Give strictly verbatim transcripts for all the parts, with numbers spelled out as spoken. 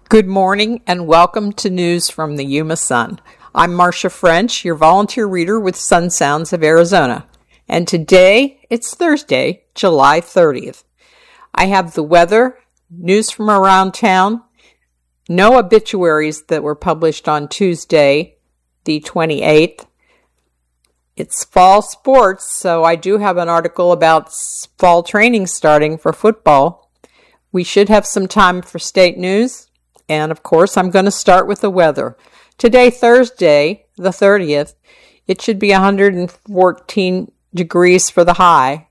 Good morning and welcome to News from the Yuma Sun. I'm Marcia French, your volunteer reader with Sun Sounds of Arizona. And today, it's Thursday, July thirtieth. I have the weather, news from around town, no obituaries that were published on Tuesday, the twenty-eighth. It's fall sports, so I do have an article about fall training starting for football. We should have some time for state news. And, of course, I'm going to start with the weather. Today, Thursday, the thirtieth, it should be one hundred fourteen degrees for the high.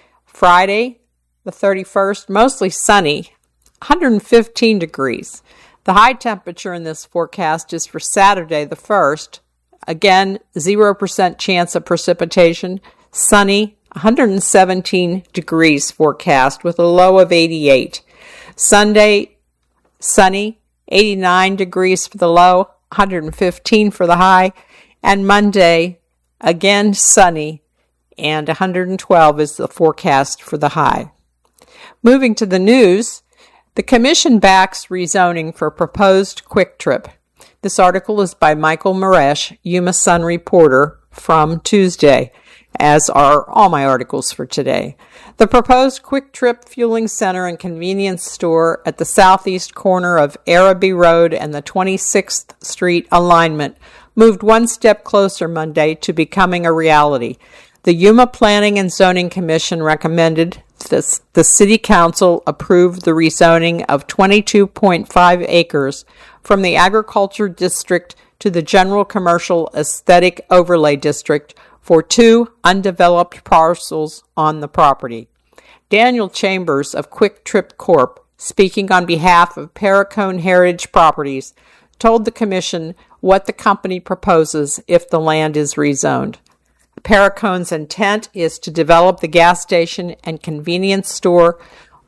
Friday, the thirty-first, mostly sunny, one hundred fifteen degrees. The high temperature in this forecast is for Saturday, the first. Again, zero percent chance of precipitation, sunny, one hundred seventeen degrees forecast with a low of eighty-eight. Sunday, sunny, eighty-nine degrees for the low, one hundred fifteen for the high, and Monday, again sunny, and one hundred twelve is the forecast for the high. Moving to the news, the Commission backs rezoning for proposed Quick Trip. This article is by Michael Maresh, Yuma Sun reporter, from Tuesday, as are all my articles for today. The proposed Quick Trip Fueling Center and Convenience Store at the southeast corner of Araby Road and the twenty-sixth Street alignment moved one step closer Monday to becoming a reality. The Yuma Planning and Zoning Commission recommended this, the City Council approve the rezoning of twenty-two point five acres from the Agriculture District to the General Commercial Aesthetic Overlay District for two undeveloped parcels on the property. Daniel Chambers of Quick Trip Corp, speaking on behalf of Paracone Heritage Properties, told the Commission what the company proposes if the land is rezoned. Paracone's intent is to develop the gas station and convenience store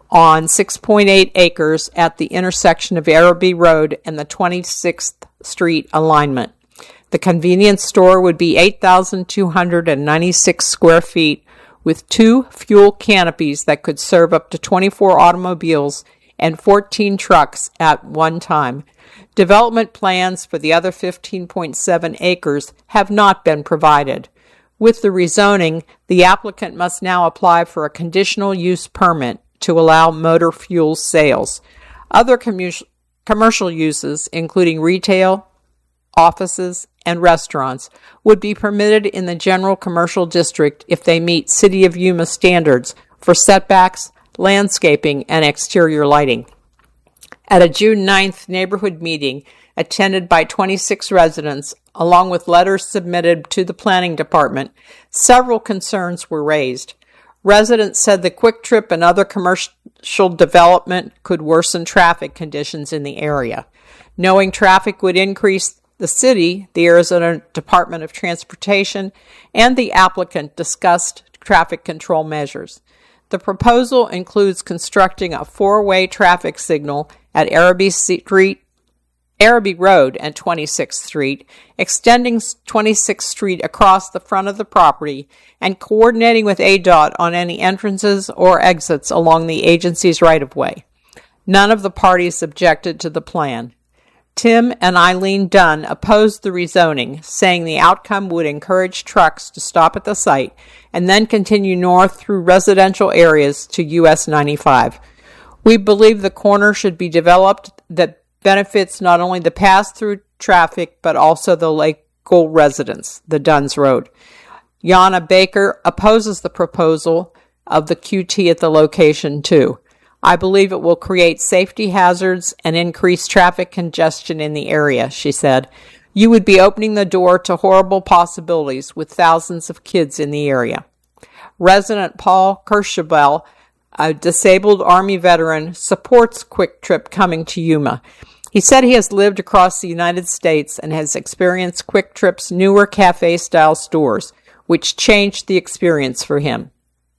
on six point eight acres at the intersection of Araby Road and the twenty-sixth Street alignment. The convenience store would be eight thousand two hundred ninety-six square feet with two fuel canopies that could serve up to twenty-four automobiles and fourteen trucks at one time. Development plans for the other fifteen point seven acres have not been provided. With the rezoning, the applicant must now apply for a conditional use permit to allow motor fuel sales. Other commu- commercial uses, including retail, offices, and restaurants, would be permitted in the general commercial district if they meet City of Yuma standards for setbacks, landscaping, and exterior lighting. At a June ninth neighborhood meeting attended by twenty-six residents, along with letters submitted to the planning department, several concerns were raised. Residents said the Quick Trip and other commercial development could worsen traffic conditions in the area. Knowing traffic would increase, the city, the Arizona Department of Transportation, and the applicant discussed traffic control measures. The proposal includes constructing a four-way traffic signal at Araby Street, Araby Road and twenty-sixth Street, extending twenty-sixth Street across the front of the property, and coordinating with A D O T on any entrances or exits along the agency's right-of-way. None of the parties objected to the plan. Tim and Eileen Dunn opposed the rezoning, saying the outcome would encourage trucks to stop at the site and then continue north through residential areas to U S ninety-five. We believe the corner should be developed that benefits not only the pass-through traffic but also the local residents, the Dunns wrote. Yana Baker opposes the proposal of the Q T at the location too. I believe it will create safety hazards and increase traffic congestion in the area, she said. You would be opening the door to horrible possibilities with thousands of kids in the area. Resident Paul Kirschabel, a disabled Army veteran, supports Quick Trip coming to Yuma. He said he has lived across the United States and has experienced Quick Trip's newer cafe-style stores, which changed the experience for him.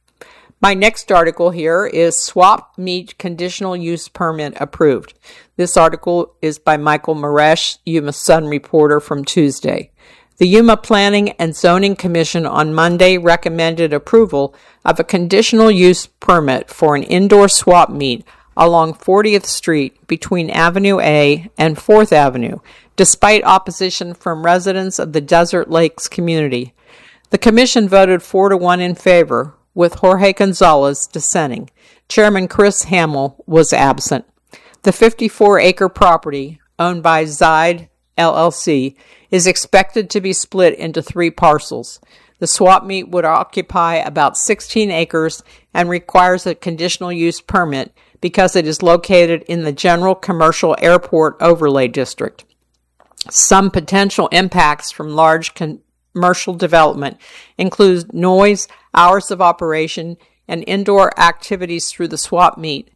My next article here is Swap Meat Conditional Use Permit Approved. This article is by Michael Maresh, Yuma Sun reporter, from Tuesday. The Yuma Planning and Zoning Commission on Monday recommended approval of a conditional use permit for an indoor swap meet along fortieth Street between Avenue A and fourth Avenue, despite opposition from residents of the Desert Lakes community. The commission voted four to one in favor, with Jorge Gonzalez dissenting. Chairman Chris Hamill was absent. The fifty-four acre property, owned by Zide L L C, is expected to be split into three parcels. The swap meet would occupy about sixteen acres and requires a conditional use permit because it is located in the General Commercial Airport Overlay District. Some potential impacts from large con- commercial development include noise, hours of operation, and indoor activities through the swap meet,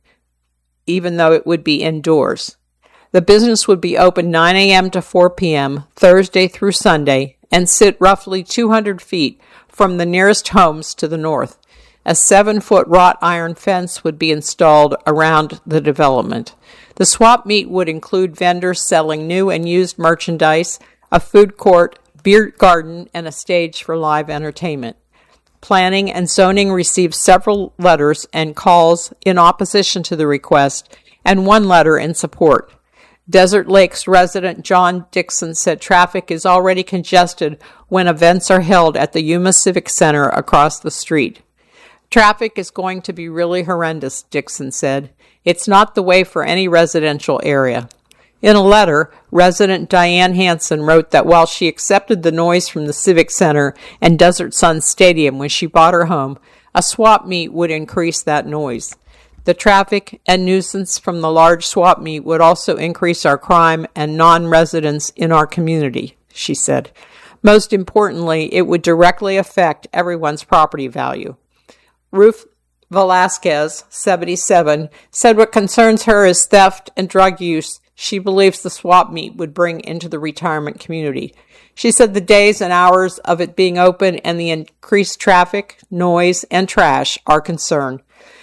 even though it would be indoors. The business would be open nine a.m. to four p.m. Thursday through Sunday and sit roughly two hundred feet from the nearest homes to the north. A seven-foot wrought iron fence would be installed around the development. The swap meet would include vendors selling new and used merchandise, a food court, beer garden, and a stage for live entertainment. Planning and zoning received several letters and calls in opposition to the request and one letter in support. Desert Lakes resident John Dixon said traffic is already congested when events are held at the Yuma Civic Center across the street. Traffic is going to be really horrendous, Dixon said. It's not the way for any residential area. In a letter, resident Diane Hansen wrote that while she accepted the noise from the Civic Center and Desert Sun Stadium when she bought her home, a swap meet would increase that noise. The traffic and nuisance from the large swap meet would also increase our crime and non-residents in our community, she said. Most importantly, it would directly affect everyone's property value. Ruth Velasquez, seventy-seven, said what concerns her is theft and drug use she believes the swap meet would bring into the retirement community. She said the days and hours of it being open and the increased traffic, noise, and trash are concerned.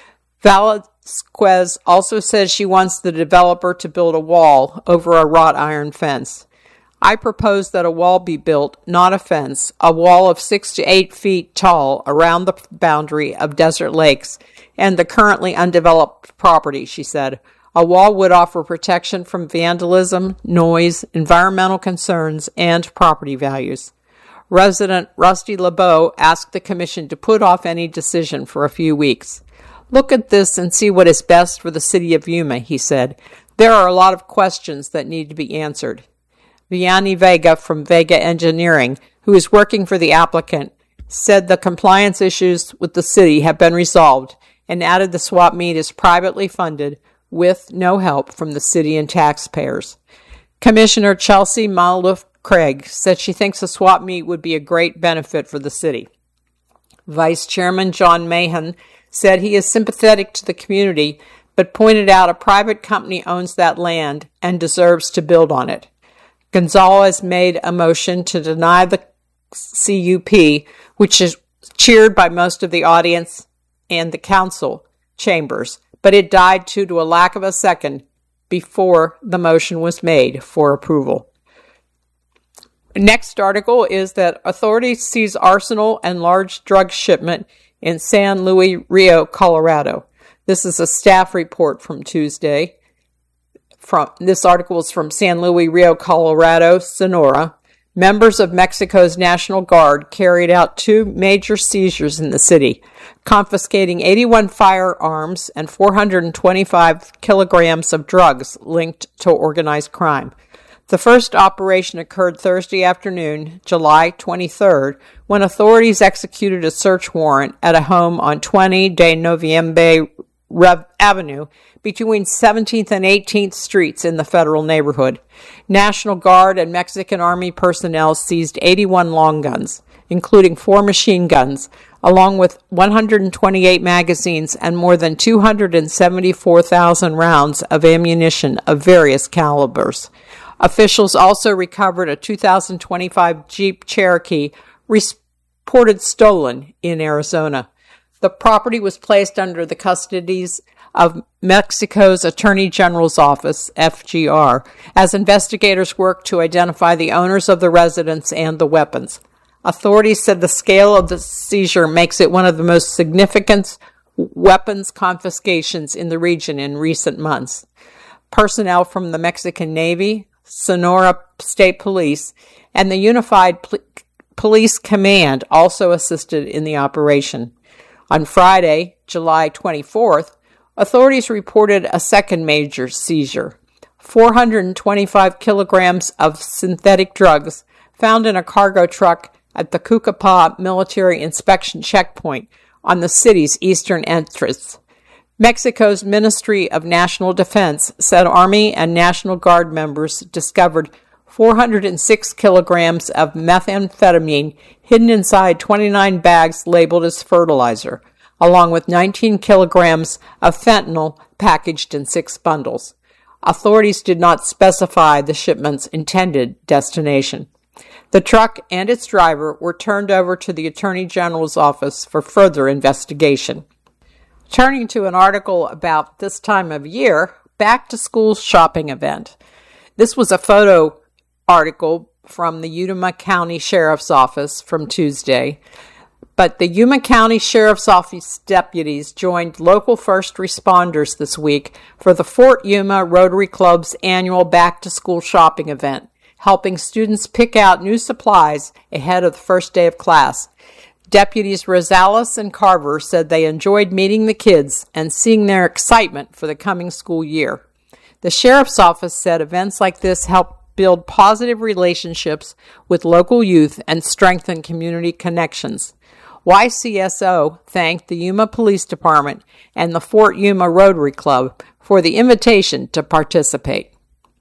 Velasquez also says she wants the developer to build a wall over a wrought iron fence. I propose that a wall be built, not a fence, a wall of six to eight feet tall around the boundary of Desert Lakes and the currently undeveloped property, she said. A wall would offer protection from vandalism, noise, environmental concerns, and property values. Resident Rusty LeBeau asked the commission to put off any decision for a few weeks. Look at this and see what is best for the city of Yuma, he said. There are a lot of questions that need to be answered. Vianney Vega from Vega Engineering, who is working for the applicant, said the compliance issues with the city have been resolved and added the swap meet is privately funded with no help from the city and taxpayers. Commissioner Chelsea Maloof Craig said she thinks a swap meet would be a great benefit for the city. Vice Chairman John Mahan said he is sympathetic to the community, but pointed out a private company owns that land and deserves to build on it. Gonzalez made a motion to deny the C U P, which is cheered by most of the audience and the council chambers, but it died due to a lack of a second before the motion was made for approval. Next article is that authorities seize arsenal and large drug shipment in San Luis Rio, Colorado. This is a staff report from Tuesday. From this article is from San Luis Rio, Colorado, Sonora. Members of Mexico's National Guard carried out two major seizures in the city, confiscating eighty-one firearms and four hundred twenty-five kilograms of drugs linked to organized crime. The first operation occurred Thursday afternoon, July twenty-third, when authorities executed a search warrant at a home on twenty de Noviembre Avenue between seventeenth and eighteenth Streets in the Federal neighborhood. National Guard and Mexican Army personnel seized eighty-one long guns, including four machine guns, along with one hundred twenty-eight magazines and more than two hundred seventy-four thousand rounds of ammunition of various calibers. Officials also recovered a two thousand twenty-five Jeep Cherokee reported stolen in Arizona. The property was placed under the custodies of Mexico's Attorney General's Office, F G R, as investigators worked to identify the owners of the residence and the weapons. Authorities said the scale of the seizure makes it one of the most significant weapons confiscations in the region in recent months. Personnel from the Mexican Navy, Sonora State Police, and the Unified Pol- Police Command also assisted in the operation. On Friday, July twenty-fourth, authorities reported a second major seizure. four hundred twenty-five kilograms of synthetic drugs found in a cargo truck at the Cucapá military inspection checkpoint on the city's eastern entrance. Mexico's Ministry of National Defense said Army and National Guard members discovered four hundred six kilograms of methamphetamine hidden inside twenty-nine bags labeled as fertilizer, along with nineteen kilograms of fentanyl packaged in six bundles. Authorities did not specify the shipment's intended destination. The truck and its driver were turned over to the Attorney General's office for further investigation. Turning to an article about this time of year, back-to-school shopping event. This was a photo article from the Yuma County Sheriff's Office from Tuesday. But the Yuma County Sheriff's Office deputies joined local first responders this week for the Fort Yuma Rotary Club's annual back-to-school shopping event, helping students pick out new supplies ahead of the first day of class. Deputies Rosales and Carver said they enjoyed meeting the kids and seeing their excitement for the coming school year. The Sheriff's Office said events like this help build positive relationships with local youth and strengthen community connections. Y C S O thanked the Yuma Police Department and the Fort Yuma Rotary Club for the invitation to participate.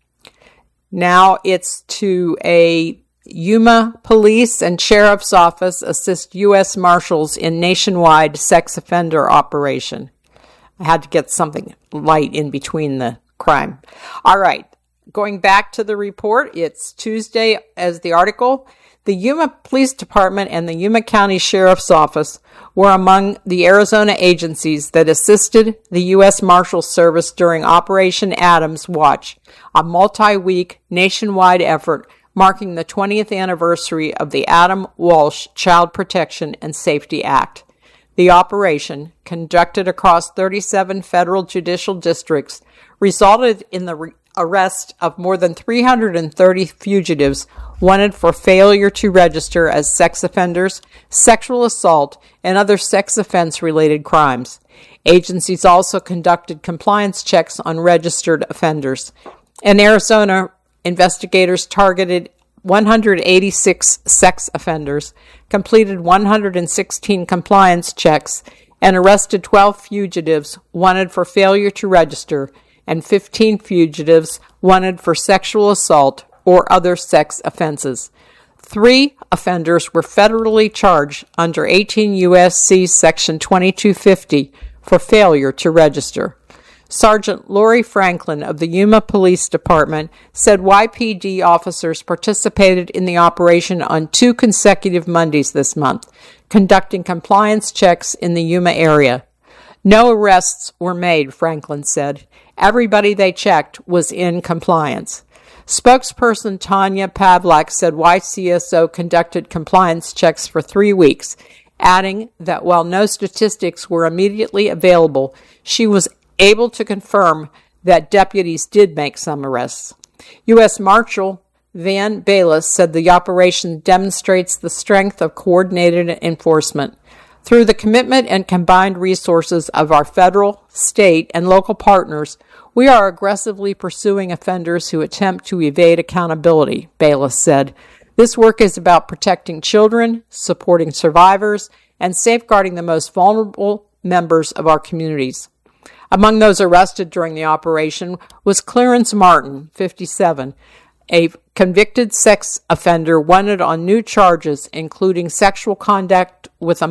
Now it's to a Yuma Police and Sheriff's Office assist U S Marshals in nationwide sex offender operation. I had to get something light in between the crime. All right, going back to the report, it's Tuesday as the article. The Yuma Police Department and the Yuma County Sheriff's Office were among the Arizona agencies that assisted the U S Marshals Service during Operation Adams Watch, a multi-week nationwide effort marking the twentieth anniversary of the Adam Walsh Child Protection and Safety Act. The operation, conducted across thirty-seven federal judicial districts, resulted in the re- arrest of more than three hundred thirty fugitives wanted for failure to register as sex offenders, sexual assault, and other sex offense-related crimes. Agencies also conducted compliance checks on registered offenders. In Arizona, investigators targeted one hundred eighty-six sex offenders, completed one hundred sixteen compliance checks, and arrested twelve fugitives wanted for failure to register and fifteen fugitives wanted for sexual assault or other sex offenses. Three offenders were federally charged under eighteen U S C Section twenty-two fifty for failure to register. Sergeant Lori Franklin of the Yuma Police Department said Y P D officers participated in the operation on two consecutive Mondays this month, conducting compliance checks in the Yuma area. No arrests were made, Franklin said. Everybody they checked was in compliance. Spokesperson Tanya Pavlak said Y C S O conducted compliance checks for three weeks, adding that while no statistics were immediately available, she was able to confirm that deputies did make some arrests. U S Marshal Van Bayless said the operation demonstrates the strength of coordinated enforcement. Through the commitment and combined resources of our federal, state, and local partners, we are aggressively pursuing offenders who attempt to evade accountability, Bayless said. This work is about protecting children, supporting survivors, and safeguarding the most vulnerable members of our communities. Among those arrested during the operation was Clarence Martin, fifty-seven, a convicted sex offender wanted on new charges, including sexual conduct with a